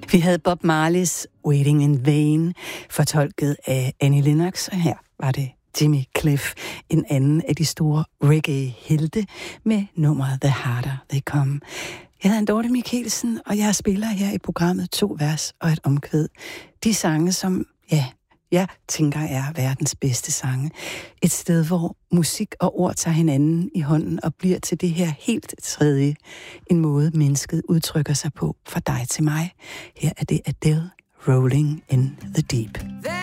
Vi havde Bob Marleys Waiting in Vain, fortolket af Annie Lennox, og her var det Jimmy Cliff, en anden af de store reggae-helte, med nummeret The Harder They Come. Jeg hedder Dorte Michelsen, og jeg spiller her i programmet 2 vers og et omkvæd. De sange, som jeg tænker er verdens bedste sange. Et sted, hvor musik og ord tager hinanden i hånden og bliver til det her helt tredje. En måde, mennesket udtrykker sig på fra dig til mig. Her er det Adele, Rolling in the Deep.